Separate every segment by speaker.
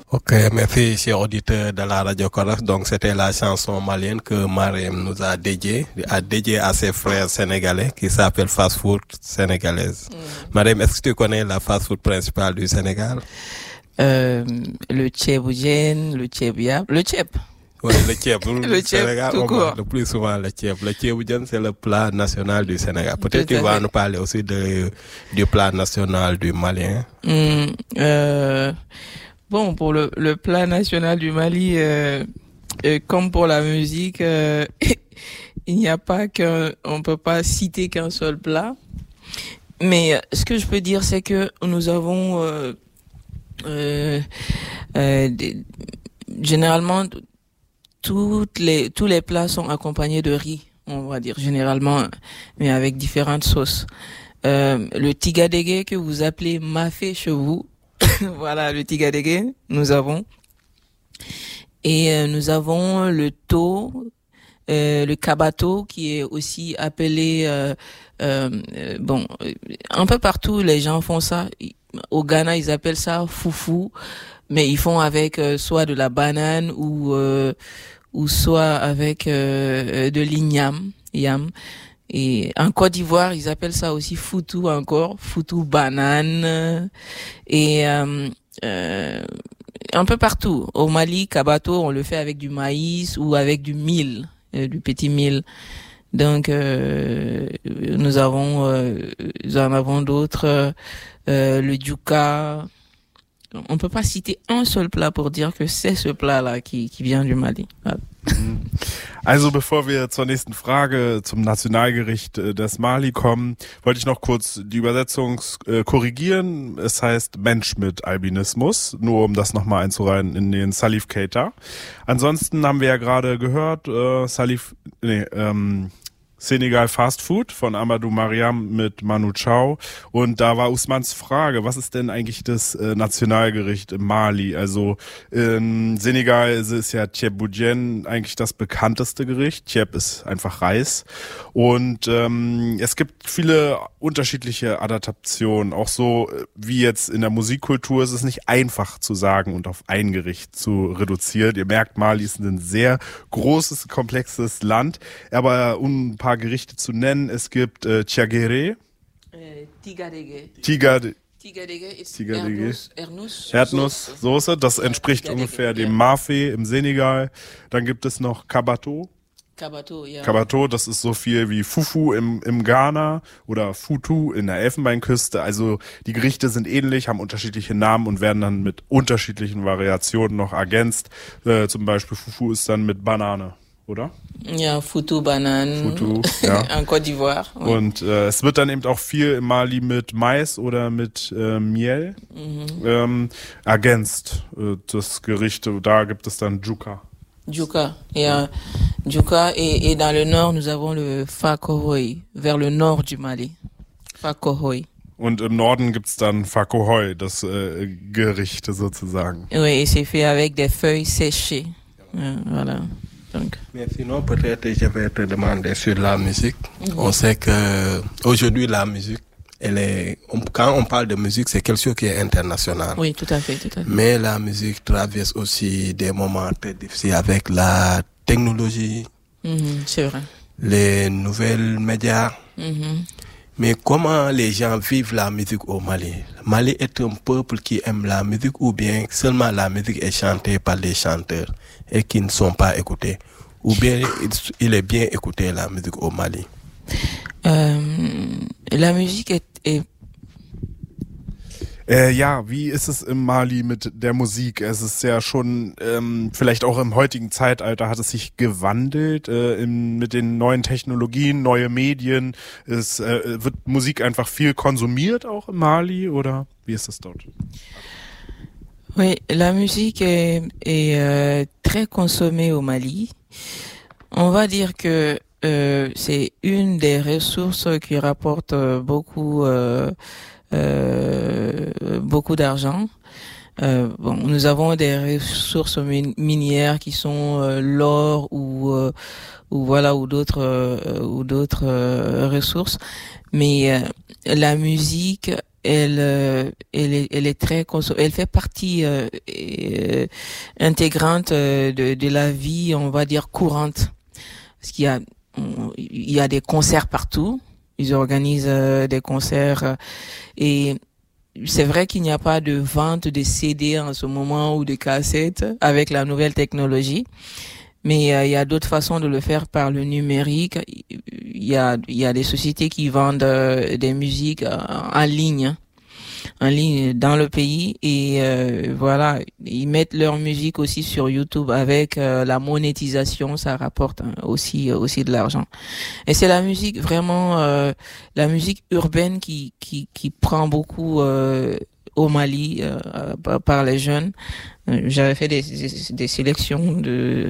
Speaker 1: Ok, merci chers auditeurs de la radio Corrèze. Donc c'était la chanson malienne que Marème nous a dédiée à ses frères sénégalais qui s'appelle Fast Food Sénégalaise. Marème, est-ce que tu connais la fast food principale du Sénégal?
Speaker 2: Le tchèboudjen, le tchèbiab, le tchèb.
Speaker 1: Oui, le tchèb.
Speaker 2: Le tchèb,
Speaker 1: Sénégal,
Speaker 2: tout court.
Speaker 1: le plus souvent le tchèb. Le tchèboudjen, c'est le plat national du Sénégal. Peut-être tu vas nous parler aussi du plat national du Mali.
Speaker 2: Bon, pour le plat national du Mali, comme pour la musique, il n'y a pas on peut pas citer qu'un seul plat. Mais ce que je peux dire, c'est que nous avons généralement tous les plats sont accompagnés de riz, on va dire généralement, mais avec différentes sauces. Le tigadégué que vous appelez mafé chez vous, voilà le tigadégué, nous avons. Et nous avons le taux, le kabato qui est aussi appelé un peu partout les gens font ça. Au Ghana ils appellent ça foufou, mais ils font avec soit de la banane ou soit avec de l'igname, yam. Et en Côte d'Ivoire, ils appellent ça aussi foutou foutou banane. Et un peu partout. Au Mali, kabato, on le fait avec du maïs ou avec du mil, du petit mil. Donc nous en avons d'autres, le djouka. On peut pas citer un seul plat pour dire que c'est ce plat-là qui vient du Mali. Voilà.
Speaker 3: Also bevor wir zur nächsten Frage zum Nationalgericht des Mali kommen, wollte ich noch kurz die Übersetzung korrigieren. Es heißt Mensch mit Albinismus, nur um das nochmal einzureihen in den Salif Keita. Ansonsten haben wir ja gerade gehört, Senegal Fast Food von Amadou Mariam mit Manu Chao. Und da war Usmans Frage, was ist denn eigentlich das Nationalgericht im Mali? Also in Senegal ist ja Tchèboudjen eigentlich das bekannteste Gericht. Tchèb ist einfach Reis. Und es gibt viele unterschiedliche Adaptationen. Auch so wie jetzt in der Musikkultur ist es nicht einfach zu sagen und auf ein Gericht zu reduzieren. Ihr merkt, Mali ist ein sehr großes, komplexes Land. Aber um ein paar Gerichte zu nennen. Es gibt Tiagere.
Speaker 2: Tigadégué. Tigadégué ist
Speaker 3: Erdnusssoße. Das entspricht ungefähr dem Mafé im Senegal. Dann gibt es noch Kabato.
Speaker 2: Ja.
Speaker 3: Kabato, das ist so viel wie Fufu im Ghana oder Futu in der Elfenbeinküste. Also die Gerichte sind ähnlich, haben unterschiedliche Namen und werden dann mit unterschiedlichen Variationen noch ergänzt. Zum Beispiel Fufu ist dann mit Banane. Oder?
Speaker 2: Ja, Foutou, Bananen.
Speaker 3: Foutou, ja.
Speaker 2: En Côte d'Ivoire. Oui.
Speaker 3: Und es wird dann eben auch viel im Mali mit Mais oder mit Miel ergänzt. Das Gericht, da gibt es dann Djouka.
Speaker 2: Djouka, ja. Djouka et dans le nord, nous avons le fakohoi, vers le nord du Mali. Fakohoi.
Speaker 3: Und im Norden gibt's dann Fakohoi, das Gericht sozusagen.
Speaker 2: Oui, et c'est fait avec des feuilles séchées. Voilà. Donc.
Speaker 1: Mais sinon, peut-être je vais te demander sur la musique. On sait que aujourd'hui la musique, quand on parle de musique, c'est quelque chose qui est international.
Speaker 2: Oui, tout à fait.
Speaker 1: Mais la musique traverse aussi des moments très difficiles avec la technologie,
Speaker 2: c'est vrai.
Speaker 1: Les nouvelles médias. Mais comment les gens vivent la musique au Mali? Le Mali est un peuple qui aime la musique ou bien seulement la musique est chantée par les chanteurs et qui ne sont pas écoutés? Ou bien il est bien écouté la musique au Mali?
Speaker 2: La musique est
Speaker 3: Ja, wie ist es im Mali mit der Musik? Es ist ja schon, vielleicht auch im heutigen Zeitalter hat es sich gewandelt mit den neuen Technologien, neue Medien. Wird Musik einfach viel konsumiert auch im Mali oder wie ist es dort?
Speaker 2: Oui, la musique est très consommée au Mali. On va dire que c'est une des ressources qui rapporte beaucoup d'argent. Nous avons des ressources minières qui sont l'or ou d'autres ressources, mais la musique elle est très elle fait partie intégrante de la vie, on va dire courante, parce il y a des concerts partout. Ils organisent des concerts et c'est vrai qu'il n'y a pas de vente de CD en ce moment ou de cassettes avec la nouvelle technologie. Mais il y a d'autres façons de le faire par le numérique. Il y a des sociétés qui vendent des musiques en ligne dans le pays et voilà, ils mettent leur musique aussi sur YouTube avec la monétisation, ça rapporte aussi de l'argent. Et c'est la musique vraiment la musique urbaine qui prend beaucoup au Mali par les jeunes. J'avais fait des sélections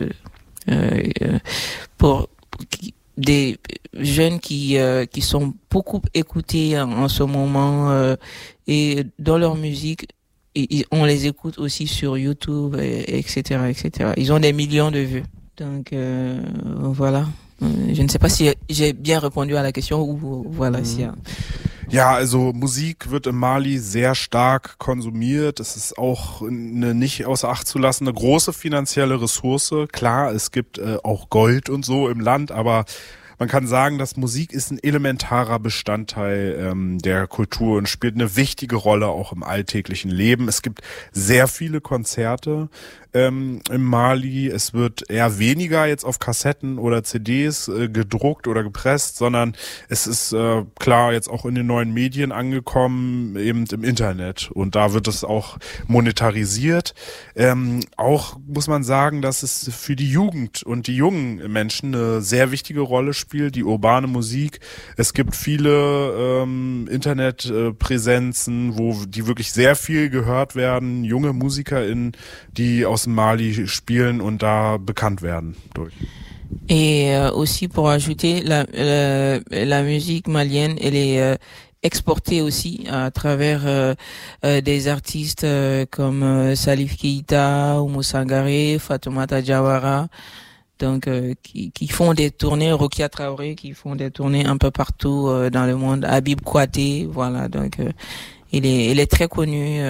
Speaker 2: pour des jeunes qui sont beaucoup écoutés en ce moment et dans leur musique on les écoute aussi sur YouTube etc. Ils ont des millions de vues. Donc voilà. Je ne sais pas si j'ai bien répondu à la question ou voilà.
Speaker 3: Ja, also Musik wird im Mali sehr stark konsumiert. Es ist auch eine nicht außer Acht zu lassende große finanzielle Ressource. Klar, es gibt auch Gold und so im Land, aber man kann sagen, dass Musik ist ein elementarer Bestandteil der Kultur und spielt eine wichtige Rolle auch im alltäglichen Leben. Es gibt sehr viele Konzerte im Mali. Es wird eher weniger jetzt auf Kassetten oder CDs gedruckt oder gepresst, sondern es ist klar jetzt auch in den neuen Medien angekommen, eben im Internet. Und da wird es auch monetarisiert. Auch muss man sagen, dass es für die Jugend und die jungen Menschen eine sehr wichtige Rolle spielt, die urbane Musik. Es gibt viele Internetpräsenzen, die wirklich sehr viel gehört werden, junge MusikerInnen, die aus dem Mali spielen und da bekannt werden durch.
Speaker 2: Et aussi pour ajouter, la musique malienne, elle est exportée aussi à travers des artistes comme Salif Keita, Oumou Sangaré, Fatoumata Diawara, donc qui font des tournées, Rokia Traoré, qui font des tournées un peu partout dans le monde, Habib Kouaté, voilà, donc il est très connu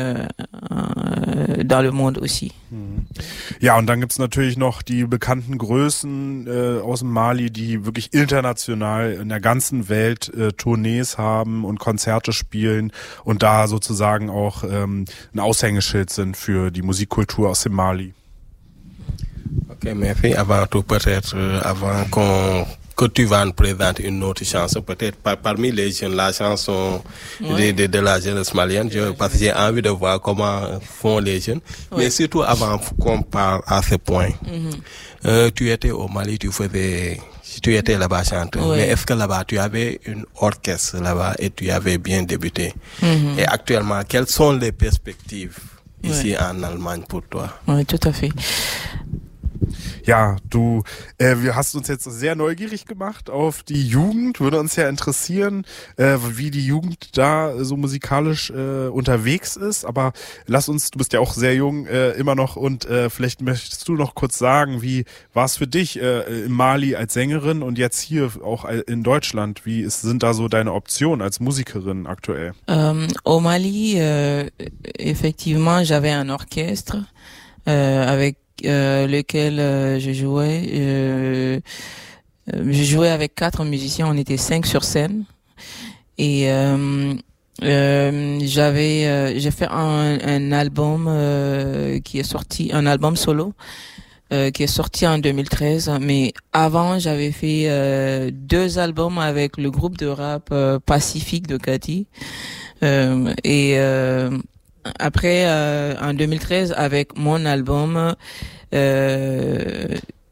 Speaker 2: dans le monde aussi.
Speaker 3: Ja, und dann gibt's natürlich noch die bekannten Größen aus dem Mali, die wirklich international in der ganzen Welt Tournees haben und Konzerte spielen und da sozusagen auch ein Aushängeschild sind für die Musikkultur aus dem Mali.
Speaker 1: Ok, merci. Avant tout, peut-être, avant que tu vas nous présenter une autre chanson, peut-être parmi les jeunes, la chanson de la jeunesse malienne, parce que j'ai envie de voir comment font les jeunes. Ouais. Mais surtout avant qu'on parle à ce point, tu étais au Mali, tu étais là-bas chanteur, mais est-ce que là-bas tu avais une orchestre là-bas et tu avais bien débuté? Et actuellement, quelles sont les perspectives ici en Allemagne pour toi?
Speaker 2: Oui, tout à fait.
Speaker 3: Ja, du hast uns jetzt sehr neugierig gemacht auf die Jugend. Würde uns ja interessieren, wie die Jugend da so musikalisch unterwegs ist. Aber du bist ja auch sehr jung immer noch und vielleicht möchtest du noch kurz sagen, wie war es für dich im Mali als Sängerin und jetzt hier auch in Deutschland? Wie sind da so deine Optionen als Musikerin aktuell?
Speaker 2: Au Mali, effectivement, j'avais un orchestre avec lequel je jouais avec 4 musiciens, on était 5 sur scène et j'ai fait un album qui est sorti, un album solo qui est sorti en 2013, mais avant j'avais fait 2 albums avec le groupe de rap Pacifique de Cathy et après, en 2013, avec mon album, je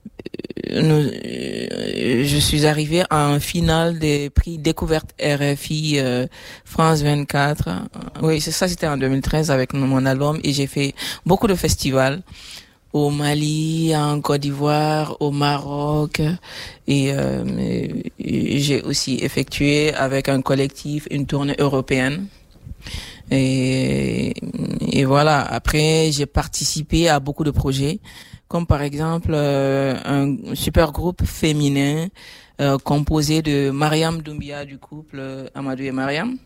Speaker 2: suis arrivée à un final des prix Découverte RFI France 24. Oui, c'était en 2013 avec mon album et j'ai fait beaucoup de festivals au Mali, en Côte d'Ivoire, au Maroc et j'ai aussi effectué avec un collectif une tournée européenne. Et voilà, après j'ai participé à beaucoup de projets comme par exemple un super groupe féminin composé de Mariam Doumbia du couple Amadou et Mariam.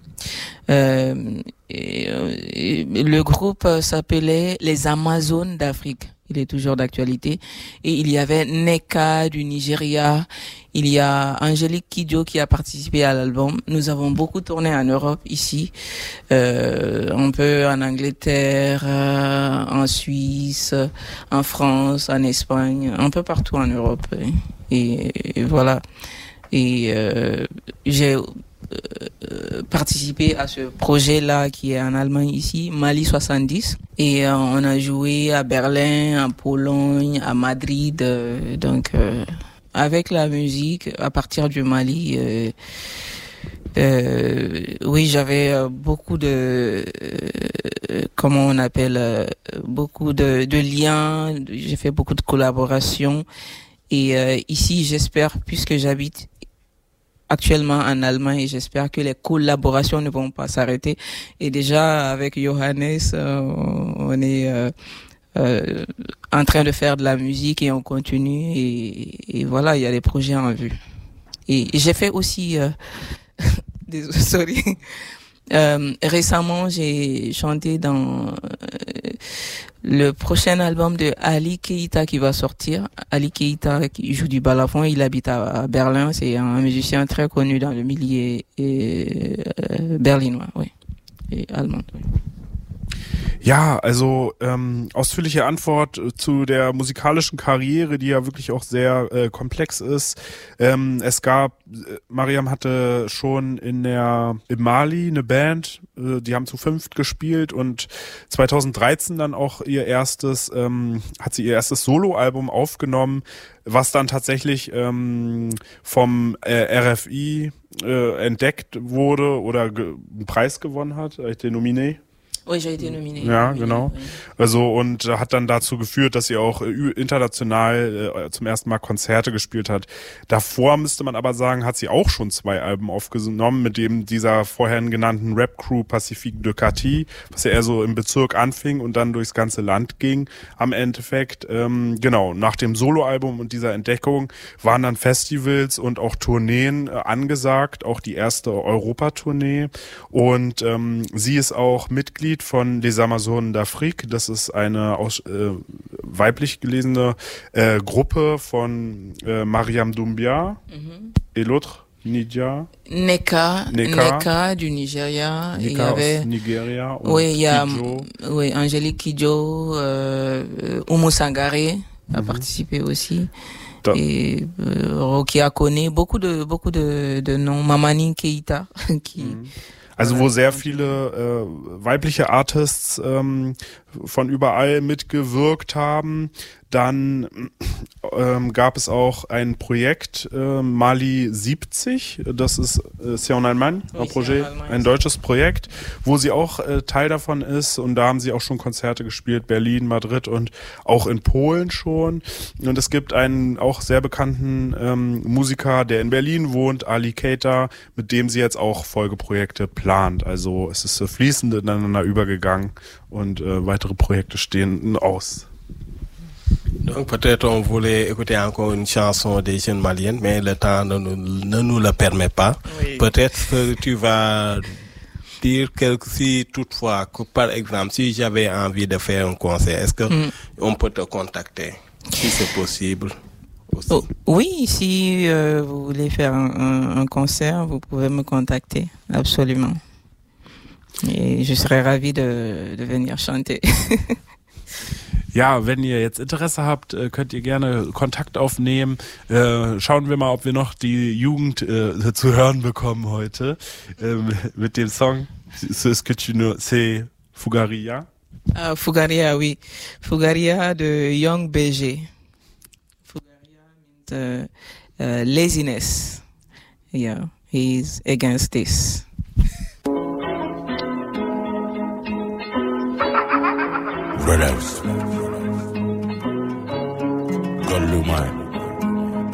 Speaker 2: Le groupe s'appelait les Amazones d'Afrique. Il est toujours d'actualité. Et il y avait Neka du Nigeria. Il y a Angélique Kidjo qui a participé à l'album. Nous avons beaucoup tourné en Europe ici, un peu en Angleterre, en Suisse, en France, en Espagne, un peu partout en Europe. Et voilà. Et j'ai participé à ce projet-là qui est en Allemagne ici, Mali 70. Et on a joué à Berlin, à Pologne, à Madrid. Donc, avec la musique, à partir du Mali, oui, j'avais beaucoup de, comment on appelle, beaucoup de liens. J'ai fait beaucoup de collaborations. Et ici, j'espère, puisque j'habite actuellement en Allemagne, et j'espère que les collaborations ne vont pas s'arrêter. Et déjà, avec Johannes, on est en train de faire de la musique et on continue. Et voilà, il y a des projets en vue. Et j'ai fait aussi... sorry. Récemment, j'ai chanté dans le prochain album de Ali Keïta qui va sortir. Ali Keïta qui joue du balafon, il habite à Berlin, c'est un musicien très connu dans le milieu berlinois, oui, et allemand, oui.
Speaker 3: Ja, also ausführliche Antwort zu der musikalischen Karriere, die ja wirklich auch sehr komplex ist. Mariam hatte schon im Mali eine Band, die haben zu fünft gespielt und 2013 dann auch hat sie ihr erstes Soloalbum aufgenommen, was dann tatsächlich vom RFI entdeckt wurde oder einen Preis gewonnen hat, été nominé.
Speaker 2: Oui, j'ai été nominé.
Speaker 3: Ja, genau.
Speaker 2: Oui.
Speaker 3: Also und hat dann dazu geführt, dass sie auch international zum ersten Mal Konzerte gespielt hat. Davor müsste man aber sagen, hat sie auch schon 2 Alben aufgenommen, mit dem dieser vorhin genannten Rap-Crew Pacifique de Cati, was ja eher so im Bezirk anfing und dann durchs ganze Land ging. Am Endeffekt, genau, nach dem Soloalbum und dieser Entdeckung waren dann Festivals und auch Tourneen angesagt, auch die erste Europatournee. Und sie ist auch Mitglied von Les Amazones d'Afrique. Das ist eine weiblich gelesene Gruppe von Mariam Doumbia et l'autre, Neka
Speaker 2: du Nigeria.
Speaker 3: Neka
Speaker 2: il y avait
Speaker 3: Nigeria und
Speaker 2: oui, il y a
Speaker 3: Kidjo.
Speaker 2: Oui, Angélique Kidjo, Oumou Sangaré a participé aussi. Et Rocky Akone, beaucoup de noms, Mamani Keïta qui
Speaker 3: Also wo sehr viele weibliche Artists von überall mitgewirkt haben. Dann gab es auch ein Projekt, Mali 70, das ist C'est en Allemagne, ein deutsches Projekt, wo sie auch Teil davon ist und da haben sie auch schon Konzerte gespielt, Berlin, Madrid und auch in Polen schon. Und es gibt einen auch sehr bekannten Musiker, der in Berlin wohnt, Ali Keita, mit dem sie jetzt auch Folgeprojekte plant. Also es ist fließend ineinander übergegangen und weitere Projekte stehen aus.
Speaker 1: Donc peut-être on voulait écouter encore une chanson des jeunes maliennes, mais le temps ne nous le permet pas. Oui. Peut-être que tu vas dire si toutefois, que par exemple, si j'avais envie de faire un concert, est-ce que on peut te contacter, si c'est possible aussi?
Speaker 2: Oui, si vous voulez faire un concert, vous pouvez me contacter, absolument. Et je serais ravie de venir chanter.
Speaker 3: Ja, wenn ihr jetzt Interesse habt, könnt ihr gerne Kontakt aufnehmen. Schauen wir mal, ob wir noch die Jugend zu hören bekommen heute mit dem Song. C'est Fugaria?
Speaker 2: Fugaria, oui. Fugaria de Young BG. Fugaria means laziness. Yeah, he's against this.
Speaker 4: Brothers, God Lumai.